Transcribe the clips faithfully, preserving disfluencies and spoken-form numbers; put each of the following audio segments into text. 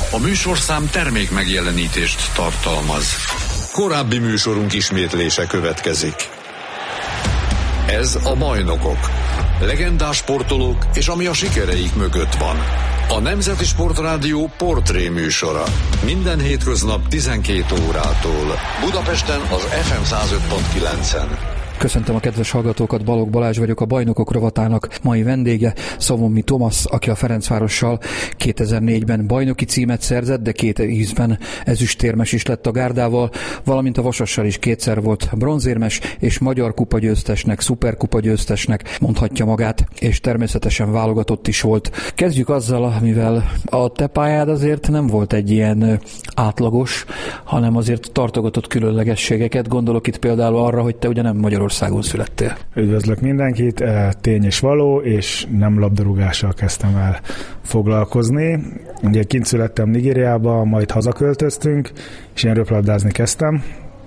A műsorszám termék megjelenítést tartalmaz. Korábbi műsorunk ismétlése következik. Ez a Bajnokok. Legendás sportolók és ami a sikereik mögött van. A Nemzeti Sportrádió portré műsora. Minden hétköznap tizenkét órától. Budapesten az ef em száz öt pont kilencen. Köszöntöm a kedves hallgatókat, Balogh Balázs vagyok, a Bajnokok rovatának mai vendége, Szavonmi Tomasz, aki a Ferencvárossal kétezer-négyben bajnoki címet szerzett, de két ízben ezüstérmes is lett a Gárdával, valamint a Vasassal is kétszer volt bronzérmes, és magyar kupagyőztesnek, szuperkupa győztesnek mondhatja magát, és természetesen válogatott is volt. Kezdjük azzal, amivel a te pályád azért nem volt egy ilyen átlagos, hanem azért tartogatott különlegességeket. Gondolok itt például arra, hogy te ugye nem Magyarországon születtél. Üdvözlök mindenkit, tény és való, és nem labdarúgással kezdtem el foglalkozni. Ugye kint születtem Nigériába, majd hazaköltöztünk, és én röplabdázni kezdtem,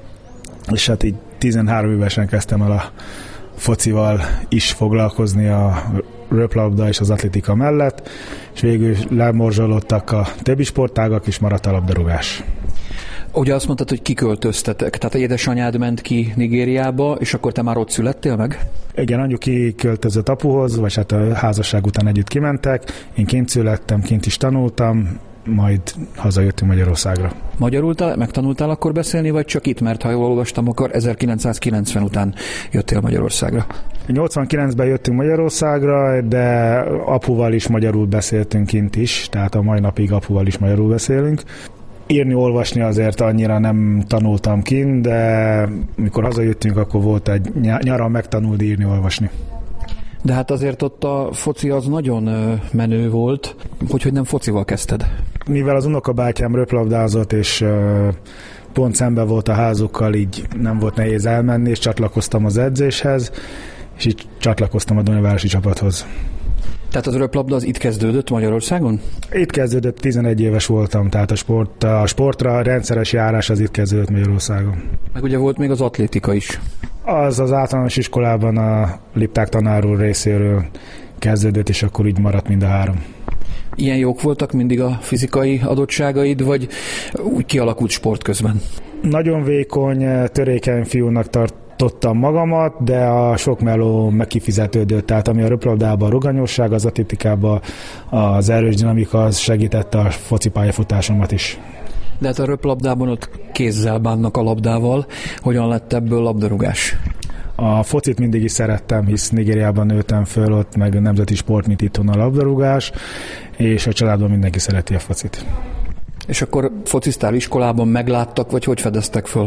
és hát így tizenhárom évesen kezdtem el a focival is foglalkozni a röplabda és az atlétika mellett, és végül lemorzsolódtak a többi sportágak, és maradt a labdarúgás. Ugye azt mondtad, hogy kiköltöztetek, tehát édesanyád ment ki Nigériába, és akkor te már ott születtél meg? Igen, anyu kiköltözött apuhoz, vagy hát a házasság után együtt kimentek, én kint születtem, kint is tanultam, majd hazajöttünk Magyarországra. Magyarul te megtanultál akkor beszélni, vagy csak itt, mert ha jól olvastam, akkor ezerkilencszázkilencven után jöttél Magyarországra? nyolcvankilencben jöttünk Magyarországra, de apuval is magyarul beszéltünk kint is, tehát a mai napig apuval is magyarul beszélünk. Írni, olvasni azért annyira nem tanultam kint, de mikor hazajöttünk, akkor volt egy nyaran megtanulni írni, olvasni. De hát azért ott a foci az nagyon menő volt, hogy nem focival kezdted. Mivel az unokabátyám röplabdázott, és pont szemben volt a házukkal, így nem volt nehéz elmenni, és csatlakoztam az edzéshez, és így csatlakoztam a Dunajvárosi csapathoz. Tehát az röplabda az itt kezdődött Magyarországon? Itt kezdődött, tizenegy éves voltam, tehát a, sport, a sportra a rendszeres járás az itt kezdődött Magyarországon. Meg ugye volt még az atlétika is. Az az általános iskolában a Lipták tanár úr részéről kezdődött, és akkor így maradt mind a három. Ilyen jók voltak mindig a fizikai adottságaid, vagy úgy kialakult sport közben? Nagyon vékony, törékeny fiúnak tart Tottam magamat, de a sok meló megkifizetődött, tehát ami a röplabdában a ruganyosság, az atlétikában az erős dinamika, az segítette a foci pályafutásomat is. De hát a röplabdában ott kézzel bánnak a labdával, hogyan lett ebből labdarúgás? A focit mindig is szerettem, hisz Nigériában nőttem föl, ott meg nemzeti sport, mint itthon a labdarúgás, és a családban mindenki szereti a focit. És akkor fociztál iskolában, megláttak, vagy hogy fedeztek föl?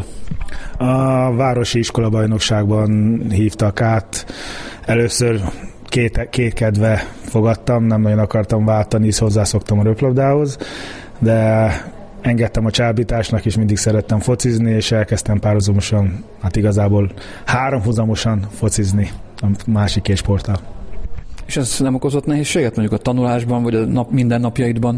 A városi iskolabajnokságban hívtak át. Először két, két kedve fogadtam, nem nagyon akartam váltani, hisz hozzászoktam a röplabdához, de engedtem a csábításnak, és mindig szerettem focizni, és elkezdtem párhuzamosan, hát igazából háromhuzamosan focizni a másik két sporttal. És ez nem okozott nehézséget mondjuk a tanulásban, vagy a nap, minden napjaidban?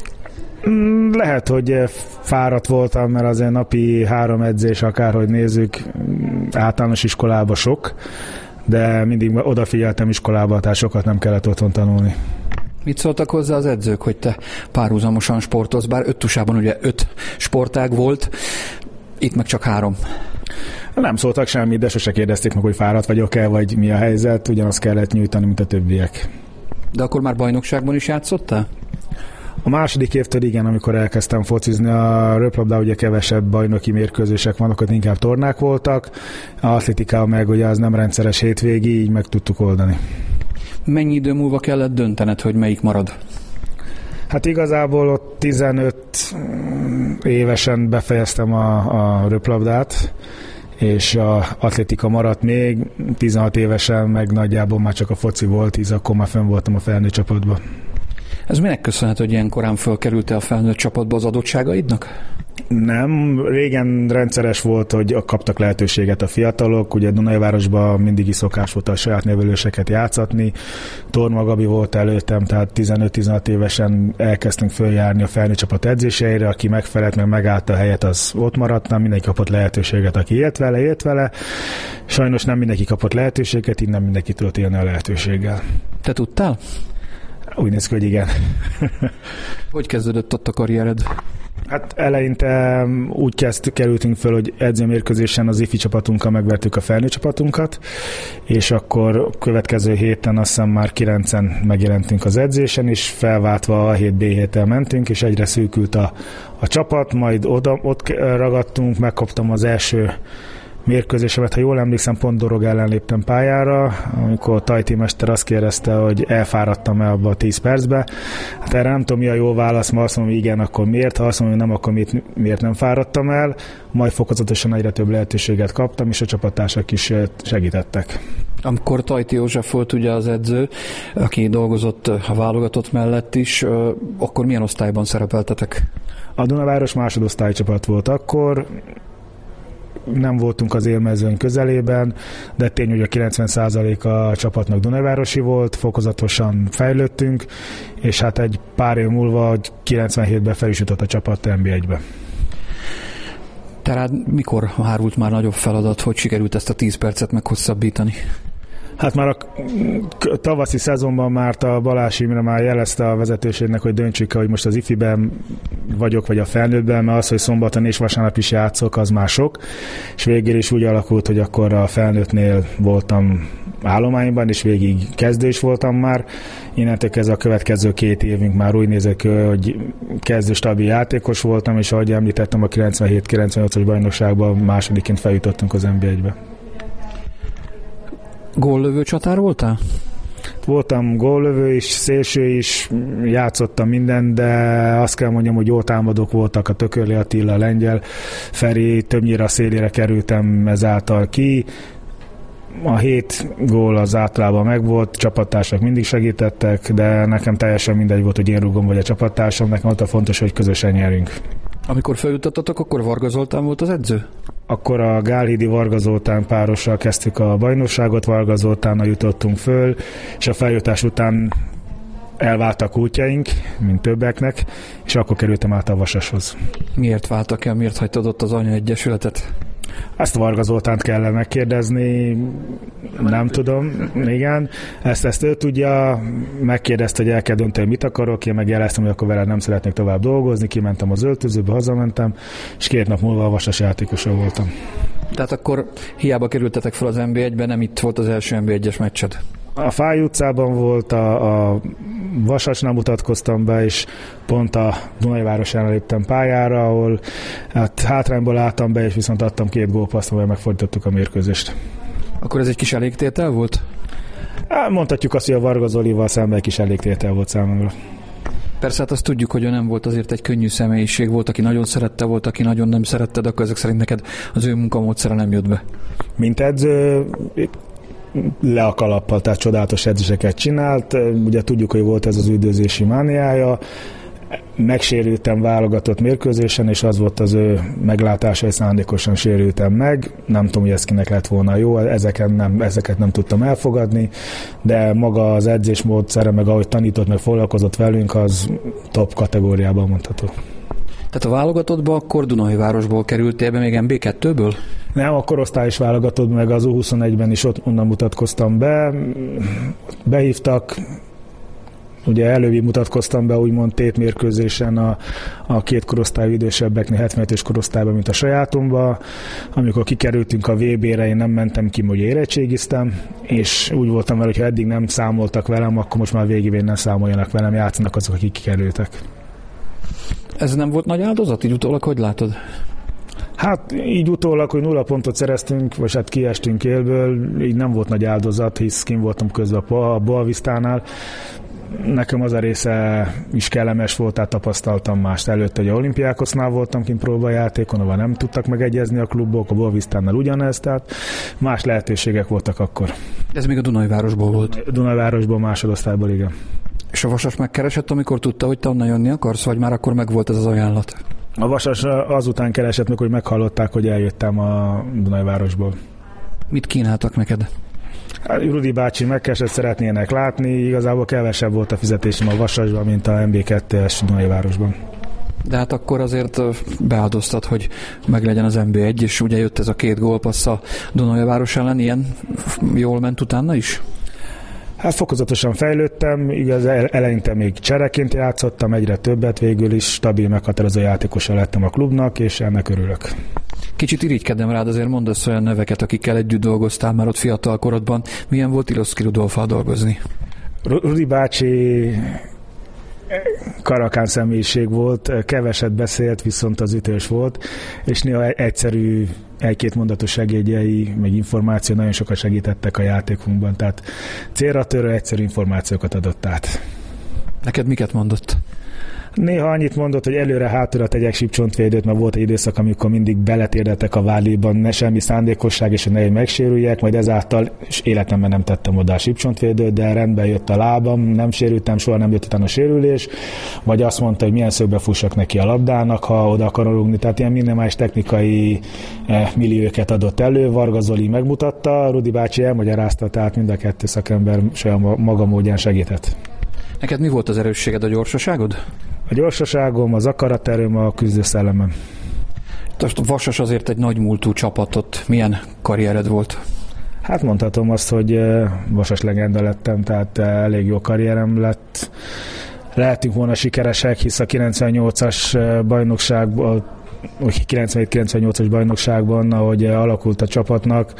Lehet, hogy fáradt voltam, mert azért napi három edzés, akárhogy nézzük, általános iskolában sok, de mindig odafigyeltem iskolába, tehát sokat nem kellett otthon tanulni. Mit szóltak hozzá az edzők, hogy te párhuzamosan sportolsz, bár öt tusában ugye öt sportág volt, itt meg csak három? Nem szóltak semmit, de sose kérdezték meg, hogy fáradt vagyok-e, vagy mi a helyzet, ugyanazt kellett nyújtani, mint a többiek. De akkor már bajnokságban is játszottál? A második évtől igen, amikor elkezdtem focizni, a röplabda ugye kevesebb bajnoki mérkőzések vannak, ott inkább tornák voltak, a atlétika meg ugye az nem rendszeres hétvégi, így meg tudtuk oldani. Mennyi idő múlva kellett döntened, hogy melyik marad? Hát igazából ott tizenöt évesen befejeztem a, a röplabdát, és az atlétika maradt még, tizenhat évesen meg nagyjából már csak a foci volt, hisz akkor már fönn voltam a felnőtt csapatban. Ez minek köszönhető, hogy ilyen korán fölkerültél a felnőtt csapatba az adottságaidnak? Nem, régen rendszeres volt, hogy kaptak lehetőséget a fiatalok, ugye Dunajvárosban mindig is szokás volt a saját nevelőseket játszatni, Torma Gabi volt előttem, tehát tizenöt-tizenhat évesen elkezdtünk följárni a felnőtt csapat edzéseire, aki megfelelt, meg megállt a helyet, az ott maradt, nem mindenki kapott lehetőséget, aki élt vele, élt vele, sajnos nem mindenki kapott lehetőséget, így nem mindenki tudott élni a lehetőséggel. Te tudtál? Úgy néz ki, hogy igen. Hogy kezdődött ott a karriered? Hát eleinte úgy kezdtük, kerültünk föl, hogy edzőmérkőzésen az ifi csapatunkkal megvertük a felnőtt csapatunkat, és akkor következő héten azt hiszem már kilencen megjelentünk az edzésen, és felváltva a hét bé héttel mentünk, és egyre szűkült a, a csapat, majd oda, ott ragadtunk, megkaptam az első mérkőzésemet, ha jól emlékszem, pont Dorog ellen léptem pályára, amikor Tajti mester azt kérdezte, hogy elfáradtam-e abba a tíz percbe. Hát erre nem tudom, mi a jó válasz, ma azt mondom, hogy igen, akkor miért, ha azt mondom, hogy nem, akkor miért, miért nem fáradtam el, majd fokozatosan egyre több lehetőséget kaptam, és a csapattársak is segítettek. Amikor Tajti József volt ugye az edző, aki dolgozott a válogatott mellett is, akkor milyen osztályban szerepeltetek? A Dunaváros másodosztály csapat volt akkor, nem voltunk az élmezőny közelében, de tény, hogy a kilencven százalék a csapatnak Dunavárosi volt, fokozatosan fejlődtünk, és hát egy pár év múlva kilencvenhétben fel is jutott a csapat en bé egybe. Tehát mikor hárult már nagyobb feladat, hogy sikerült ezt a tíz percet meghosszabbítani? Hát már a tavaszi szezonban már a Balázs Imre már jelezte a vezetőségnek, hogy döntsük, hogy most az ifiben vagyok, vagy a felnőttben, mert az, hogy szombaton és vasárnap is játszok, az már sok. És végül is úgy alakult, hogy akkor a felnőttnél voltam állományban, és végig kezdős voltam már. Innentől kezdve a következő két évünk már úgy nézek, hogy kezdő stabil játékos voltam, és ahogy említettem, a kilencvenhét kilencvennyolcas bajnokságban másodiként feljutottunk az en bé egybe. Góllövő csatár voltál? Voltam góllövő is, szélső is, játszottam minden, de azt kell mondjam, hogy jó támadók voltak, a Tökörli Attila, Lengyel Feri, többnyire a szélére kerültem ezáltal ki. A hét gól az általában megvolt, csapattársak mindig segítettek, de nekem teljesen mindegy volt, hogy én rúgom vagy a csapattársam, nekem ott a fontos, hogy közösen nyerünk. Amikor feljutottatok, akkor Varga Zoltán volt az edző? Akkor a Gálhídi Varga Zoltán párossal kezdtük a bajnokságot, Varga Zoltánnal jutottunk föl, és a feljutás után elváltak útjaink, mint többeknek, és akkor kerültem át a Vasashoz. Miért váltak el, miért hagytad ott az anyaegyesületet? Ezt Varga Zoltánt kellene megkérdezni, nem tudom, igen. Ezt, ezt ő tudja, megkérdezte, hogy el kell dönteni, mit akarok, én meg jeleztem, hogy akkor veled nem szeretnék tovább dolgozni, kimentem az öltözőbe, hazamentem, és két nap múlva a Vasas játékosa voltam. Tehát akkor hiába kerültetek fel az en bé egybe, nem itt volt az első en bé egyes meccsed? A Fáj utcában volt, a, a Vasasnál mutatkoztam be, és pont a Dunajvárosán léptem pályára, ahol hát hátrányból álltam be, és viszont adtam két gólpasszt, amivel megfordítottuk a mérkőzést. Akkor ez egy kis elégtétel volt? Hát mondhatjuk azt, hogy a Varga Zolival szemben egy kis elégtétel volt számomra. Persze, hát azt tudjuk, hogy ő nem volt azért egy könnyű személyiség, volt, aki nagyon szerette, volt, aki nagyon nem szerette, de akkor ezek szerint neked az ő munkamódszere nem jött be. Mint edző, le a kalappal, tehát csodálatos edzéseket csinált. Ugye tudjuk, hogy volt ez az üldözési mániája. Megsérültem válogatott mérkőzésen, és az volt az ő meglátása, hogy szándékosan sérültem meg. Nem tudom, hogy ez kinek lett volna jó, ezeket nem, ezeket nem tudtam elfogadni, de maga az edzésmódszere, meg ahogy tanított, meg foglalkozott velünk, az top kategóriában mondható. Tehát a válogatottba akkor Dunajvárosból kerültél be, még en bé kettőből? Nem, a korosztályos válogatott, meg az u huszonegyben is ott onnan mutatkoztam be. Behívtak, ugye előbb mutatkoztam be, úgymond tétmérkőzésen a, a két korosztályú idősebbeknél, hetvenötös korosztályban, mint a sajátomba. Amikor kikerültünk a vé bére, én nem mentem ki, hogy érettségiztem, és úgy voltam vele, hogy ha eddig nem számoltak velem, akkor most már végigén nem számoljanak velem, játszanak azok, akik kikerültek. Ez nem volt nagy áldozat? Így utólag hogy látod? Hát így utólag, hogy nulla pontot szereztünk, vagy hát kiestünk élből, így nem volt nagy áldozat, hisz kint voltam közben a Boavisztánál. Nekem az a része is kellemes volt, tehát tapasztaltam mást. Előtte, hogy a Olimpiákosznál voltam kint próbajátékon, ahol nem tudtak megegyezni a klubok, a Boavisztánnál ugyanez, tehát más lehetőségek voltak akkor. Ez még a Dunajvárosból volt? A Dunajvárosból, másodosztályból, igen. És a Vasas megkeresett, amikor tudta, hogy te onnan jönni akarsz, vagy már akkor megvolt ez az ajánlat? A Vasas azután keresett meg, hogy meghallották, hogy eljöttem a Dunajvárosból. Mit kínáltak neked? Rudi bácsi megkeresett, szeretnének látni, igazából kevesebb volt a fizetésem a Vasasban, mint a en bé kettes Dunajvárosban. De hát akkor azért beáldoztad, hogy meglegyen az en bé egy, és ugye jött ez a két gólpassz a Dunajváros ellen, ilyen jól ment utána is? Hát fokozatosan fejlődtem, igaz, eleinte még csereként játszottam, egyre többet, végül is stabil, meghatározó játékosa lettem a klubnak, és ennek örülök. Kicsit irigykedem rád, azért mondasz olyan neveket, akikkel együtt dolgoztál már ott fiatal korodban. Milyen volt Iloszki Rudolffal dolgozni? Rudi bácsi karakán személyiség volt, keveset beszélt, viszont az ütős volt, és néha egyszerű, egy-két mondatos segédjei, meg információ nagyon sokat segítettek a játékunkban, tehát célra törő egyszerű információkat adott át. Neked miket mondott? Néha annyit mondott, hogy előre-hátra tegyek sípcsontvédőt, mert volt egy időszak, amikor mindig beletérdetek a vállíban, ne semmi szándékosság, és hogy ne megsérüljek, majd ezáltal és életemben nem tettem oda a sípcsontvédőt, de rendben jött a lábam, nem sérültem, soha nem jött utána a sérülés, vagy azt mondta, hogy milyen szögbe fussak neki a labdának, ha oda akar rúgni, tehát ilyen minden más technikai eh, millióket adott elő, Varga Zoli megmutatta, Rudi bácsi elmagyarázta, tehát mind a kettő szakember saját maga módján segített. Neked mi volt az erősséged, a gyorsaságod? A gyorsaságom, az akaraterőm, a küzdőszellemem. A Vasas azért egy nagy múltú csapatot. Milyen karriered volt? Hát mondhatom azt, hogy Vasas legenda lettem, tehát elég jó karrierem lett. Lehetünk volna sikeresek, hisz a kilencvennyolcas bajnokságban, kilencvenhét kilencvennyolcas bajnokságban, ahogy alakult a csapatnak,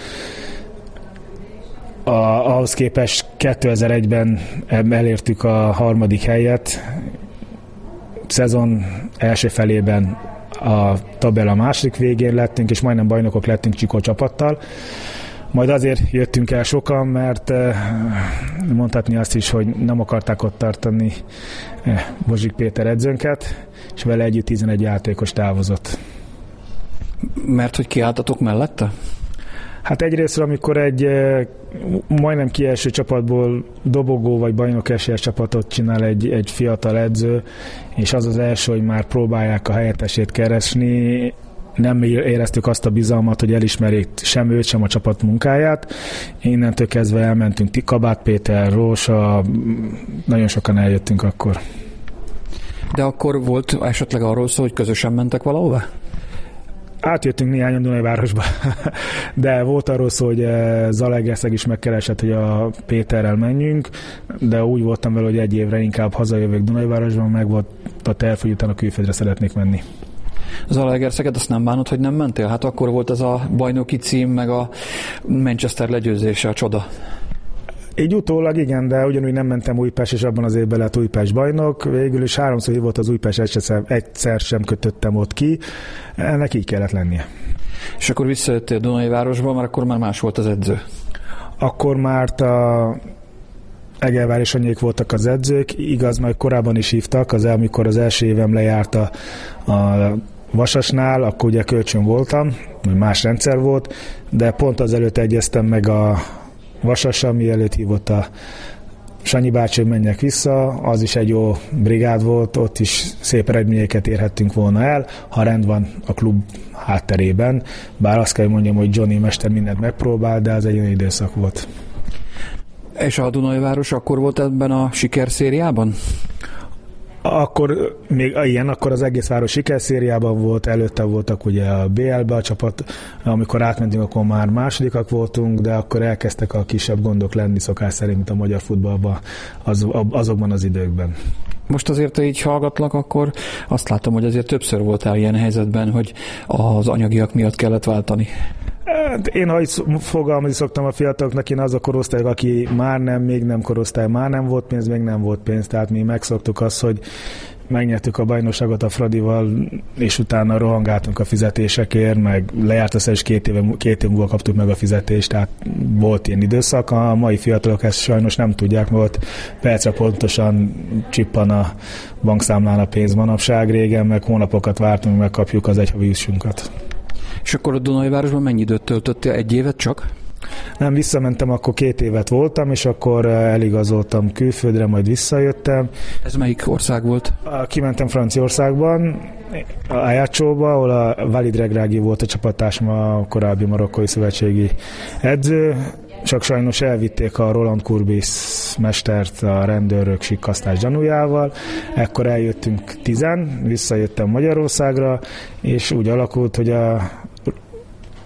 A, ahhoz képest kétezer-egyben elértük a harmadik helyet, szezon első felében a tabella második végén lettünk, és majdnem bajnokok lettünk Csikó csapattal. Majd azért jöttünk el sokan, mert mondhatni azt is, hogy nem akarták ott tartani Bozsik Péter edzőnket, és vele együtt tizenegy játékos távozott. Mert hogy kiálltatok mellette? Hát egyrészt, amikor egy majdnem kieső csapatból dobogó vagy bajnok esélyes csapatot csinál egy, egy fiatal edző, és az az első, hogy már próbálják a helyettesét keresni, nem éreztük azt a bizalmat, hogy elismerjék sem őt, sem a csapat munkáját. Innentől kezdve elmentünk, Kabát Péter, Rósa, nagyon sokan eljöttünk akkor. De akkor volt esetleg arról szó, hogy közösen mentek valahova? Átjöttünk néhányan Dunajvárosba, de volt arról szó, hogy Zalaegerszeg is megkeresett, hogy a Péterrel menjünk, de úgy voltam vele, hogy egy évre inkább hazajövök Dunajvárosban, meg volt a terv, hogy utána külföldre szeretnék menni. Zalaegerszeget, azt nem bánod, hogy nem mentél? Hát akkor volt ez a bajnoki cím, meg a Manchester legyőzése, a csoda. Így utólag igen, de ugyanúgy nem mentem Újpest, és abban az évben lett Újpest bajnok. Végül is háromszor hívott az Újpest, egyszer, egyszer sem kötöttem ott ki. Ennek így kellett lennie. És akkor visszajöttél Dunajvárosba, mert akkor már más volt az edző. Akkor már a Egervár és Anyék voltak az edzők. Igaz, majd korábban is hívtak, az, amikor az első évem lejárt a, a Vasasnál, akkor ugye kölcsön voltam, más rendszer volt, de pont azelőtt egyeztem meg a Vasassal, mielőtt hívott a Sanyi bácsi, hogy menjek vissza, az is egy jó brigád volt, ott is szép eredményeket érhettünk volna el, ha rend van a klub hátterében, bár azt kell mondjam, hogy Johnny mester mindent megpróbál, de az egy olyan időszak volt. És a Dunajváros akkor volt ebben a sikerszériában? Akkor még ilyen, akkor az egész város sikerszériában volt, előtte voltak ugye a bé el-be a csapat, amikor átmentünk, akkor már másodikak voltunk, de akkor elkezdtek a kisebb gondok lenni szokás szerint, mint a magyar futballban az, azokban az időkben. Most azért így hallgatlak, akkor azt látom, hogy azért többször voltál ilyen helyzetben, hogy az anyagiak miatt kellett váltani. Én, ha így fogalmazni szoktam a fiataloknak, én az a korosztály, aki már nem, még nem korosztály, már nem volt pénz, még nem volt pénz, tehát mi megszoktuk azt, hogy megnyertük a bajnokságot a Fradival, és utána rohangáltunk a fizetésekért, meg lejárt össze, és két, éve, két év múlva kaptuk meg a fizetést, tehát volt ilyen időszak. A mai fiatalok ezt sajnos nem tudják, mert percre pontosan csippan a bankszámlán a pénz manapság, régen meg hónapokat vártunk, megkapjuk az egyhavi jussunkat. És akkor a Dunajvárosban mennyi időt töltöttél? Egy évet csak? Nem, visszamentem, akkor két évet voltam, és akkor eligazoltam külföldre, majd visszajöttem. Ez melyik ország volt? Kimentem Franciaországban, Ajacóba, ahol a Walid Regragui volt a csapattársam, a korábbi marokkói szövetségi edző, csak sajnos elvitték a Roland Courbis mestert a rendőrök sikkasztás gyanújával. Ekkor eljöttünk tizen, visszajöttem Magyarországra, és úgy alakult, hogy a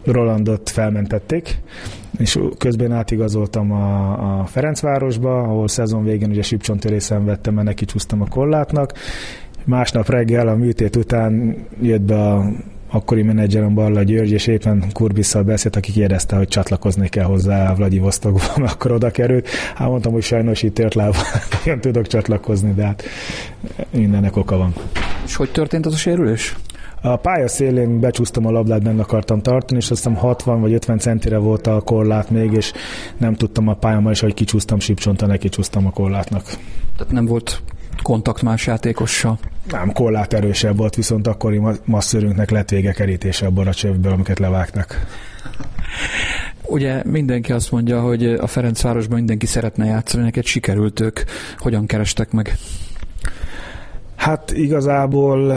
Rolandot felmentették, és közben átigazoltam a, a Ferencvárosba, ahol szezon végén ugye sípcsonttörést szenvedtem, mert neki csúsztam a korlátnak. Másnap reggel a műtét után jött be a akkori menedzserem Barla György, és éppen Kurbisszal beszélt, aki kérdezte, hogy csatlakozni kell hozzá Vladivostokban, akkor oda került. Hát mondtam, hogy sajnos itt tört lábban nem tudok csatlakozni, de hát mindennek oka van. És hogy történt az a sérülés? A pálya szélén becsúsztam a labdát, benne akartam tartani, és aztán hatvan vagy ötven centire volt a korlát még, és nem tudtam a pályámmal, és hogy kicsúsztam sípcsontra, neki csúsztam a korlátnak. Tehát nem volt kontakt más játékossal? Nem, korlát erősebb volt, viszont akkori masszörünknek lett vége kerítése abban a csövből, amiket levágtak. Ugye mindenki azt mondja, hogy a Ferencvárosban mindenki szeretne játszani, neked sikerült, ők hogyan kerestek meg? Hát igazából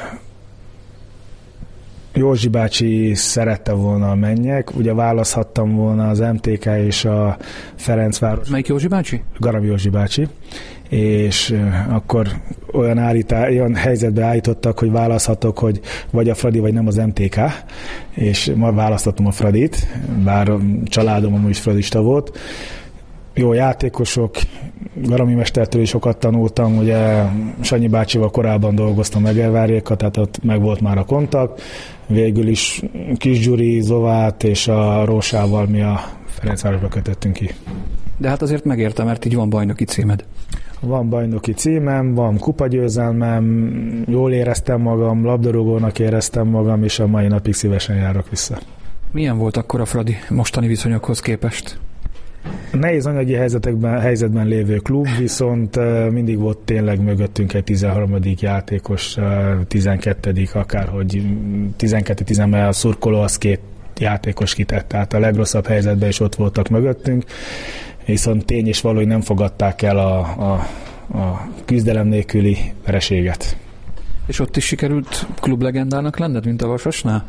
Józsi bácsi szerette volna a mennyek, ugye választhattam volna az em té ká és a Ferencváros. Melyik Józsi bácsi? Garam Józsi bácsi, és akkor olyan, állítá, olyan helyzetbe állítottak, hogy választhatok, hogy vagy a Fradi, vagy nem az em té ká, és ma választottam a Fradit, bár a családom amúgy fradista volt. Jó játékosok, Garami mestertől is sokat tanultam, ugye Sanyi bácsival korábban dolgoztam Megervárjékkal, tehát ott meg volt már a kontakt. Végül is Kis Gyuri, Zovát és a Rósával mi a Ferencvárosba kötöttünk ki. De hát azért megérte, mert így van bajnoki címed. Van bajnoki címem, van kupagyőzelmem, jól éreztem magam, labdarúgónak éreztem magam, és a mai napig szívesen járok vissza. Milyen volt akkor a Fradi mostani viszonyokhoz képest? Nehéz anyagi helyzetekben, helyzetben lévő klub, viszont mindig volt tényleg mögöttünk egy tizenharmadik játékos, tizenkettedik akárhogy tizenkettő tizenben a szurkoló az két játékos kitett, tehát a legrosszabb helyzetben is ott voltak mögöttünk, viszont tény és való, hogy nem fogadták el a, a, a küzdelem nélküli vereséget. És ott is sikerült klublegendának lenned, mint a Vasasnál?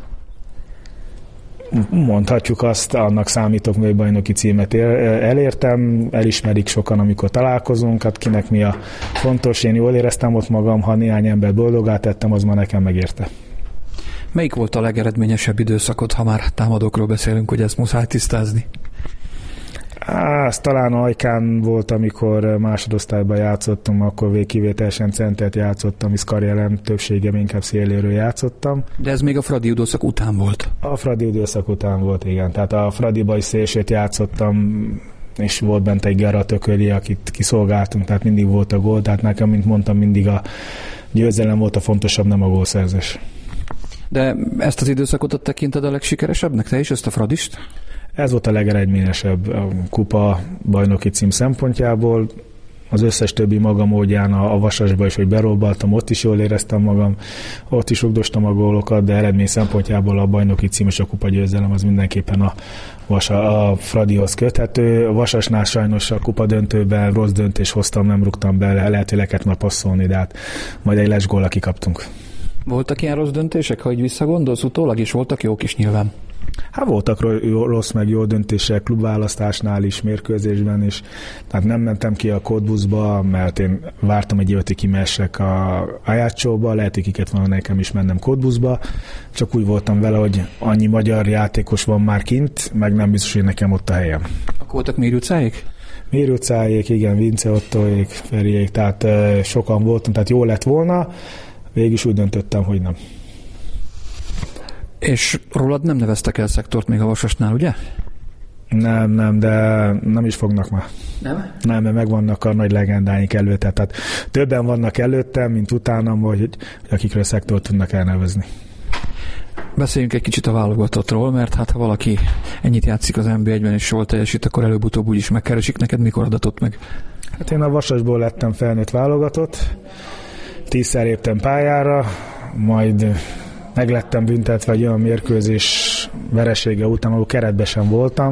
Mondhatjuk azt, annak számítok, hogy bajnoki címet elértem, elismerik sokan, amikor találkozunk, hát kinek mi a fontos, én jól éreztem ott magam, ha néhány ember boldogát tettem, az ma nekem megérte. Melyik volt a legeredményesebb időszakod, ha már támadókról beszélünk, hogy ezt muszáj tisztázni? Á, az talán Ajkán volt, amikor másodosztályban játszottam, akkor végkivételesen centert játszottam, és karrierem többségem inkább széléről játszottam. De ez még a Fradi időszak után volt? A Fradi időszak után volt, igen. Tehát a Fradiba is szélsőt játszottam, és volt bent egy Gerard Tököli, akit kiszolgáltunk, tehát mindig volt a gól, tehát nekem, mint mondtam, mindig a győzelem volt a fontosabb, nem a gólszerzés. De ezt az időszakot tekinted a legsikeresebbnek, te is, ezt a Fradist? Ez volt a legeredményesebb a kupa bajnoki cím szempontjából. Az összes többi maga módján a, a Vasasba is, hogy berobbaltam, ott is jól éreztem magam, ott is rugdostam a gólokat, de eredmény szempontjából a bajnoki cím és a kupa győzelem az mindenképpen a, Vasa, a Fradihoz köthető. A Vasasnál sajnos a kupa döntőben rossz döntés hoztam, nem rúgtam be, lehet, hogy le kellett már passzolni, de hát majd egy lesgóllal kikaptunk. Voltak ilyen rossz döntések, ha így visszagondolsz utólag, és voltak jók is nyilván? Hát voltak rossz meg jó döntések klubválasztásnál is, mérkőzésben is. Tehát nem mentem ki a kódbuszba, mert én vártam egy évet, hogy kimessek a Ajaccsóba, lehet, hogy kiket volna nekem is mennem kódbuszba. Csak úgy voltam vele, hogy annyi magyar játékos van már kint, meg nem biztos, hogy nekem ott a helyem. Akkor voltak Mérőcáék? Mérőcáék, igen, Vince Ottoék, Feriék, tehát uh, sokan voltam, tehát jó lett volna. Végül is úgy döntöttem, hogy nem. És rólad nem neveztek el szektort még a Vasasnál, ugye? Nem, nem, de nem is fognak már. Nem? Nem, mert megvannak a nagy legendáink előtte. Tehát többen vannak előttem, mint utánam, vagy akikről szektort tudnak elnevezni. Beszéljünk egy kicsit a válogatottról, mert hát ha valaki ennyit játszik az en bé egyben és jól teljesít, akkor előbb-utóbb úgyis megkeresik. Neked mikor adatott meg? Hát én a Vasasból lettem felnőtt válogatott. Tízszer léptem pályára, majd meglettem büntetve egy olyan mérkőzés veresége után, ahol keretben sem voltam.